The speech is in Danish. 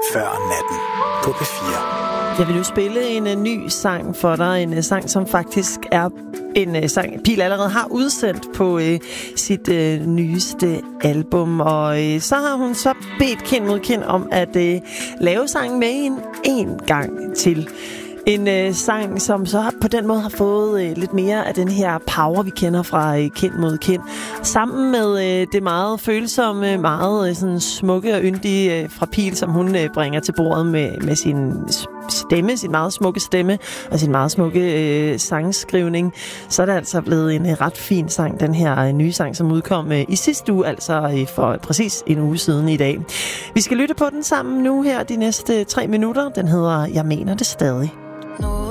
før natten på P4. Jeg vil nu spille en ny sang for dig. En sang, som faktisk er en sang, Pihl allerede har udsendt på sit nyeste album. Og så har hun så bedt Kind mod Kind om at lave sangen med en gang til. En sang, som så på den måde har fået lidt mere af den her power, vi kender fra Kind mod Kind. Sammen med det meget følsomme, meget sådan smukke og yndige fra Pihl, som hun bringer til bordet med sin stemme, sin meget smukke stemme og sin meget smukke sangskrivning. Så er det altså blevet en ret fin sang, den her nye sang, som udkom i sidste uge, altså for præcis en uge siden i dag. Vi skal lytte på den sammen nu her de næste 3 minutter. Den hedder Jeg mener det stadig.